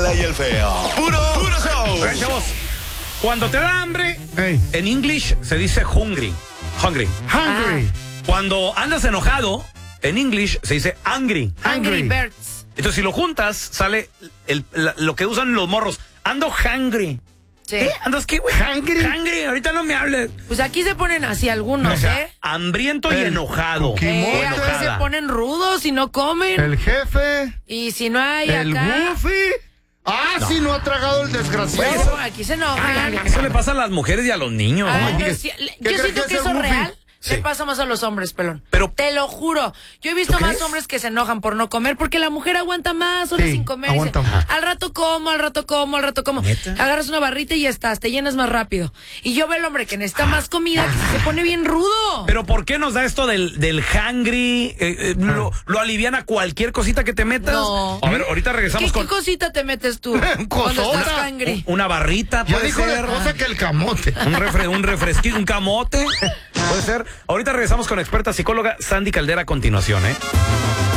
mala y el feo. Puro show. Chavos, cuando te da hambre, en English se dice hungry. Hungry. Cuando andas enojado, en English se dice angry. Angry Birds. Entonces, si lo juntas, sale lo que usan los morros. Ando hungry. Sí. ¿Andas qué, güey? Hungry. Ahorita no me hables. Pues aquí se ponen así algunos, Hambriento y enojado. Aquí se ponen rudos y no comen. El jefe. Y si no hay el acá... Goofy. Si no ha tragado el desgraciado. Bueno, aquí se enojan. Eso le pasa a las mujeres y a los niños. Yo siento que eso es real. Sí. Le pasa más a los hombres, pelón. Pero te lo juro. Yo he visto más hombres que se enojan por no comer porque la mujer aguanta más horas sin comer. Aguanta Dice, más. al rato como. ¿Neta? Agarras una barrita y ya estás, te llenas más rápido. Y yo veo al hombre que necesita más comida que se pone bien rudo. Pero ¿por qué nos da esto del hungry? ¿Lo aliviana cualquier cosita que te metas? No. A ver, ahorita regresamos ¿Qué cosita te metes tú cuando estás hungry? Una barrita, Ya puede dijo ser. la cosa que el camote. Un refresquito, un camote. Puede ser. Ahorita regresamos con experta psicóloga Sandy Caldera a continuación,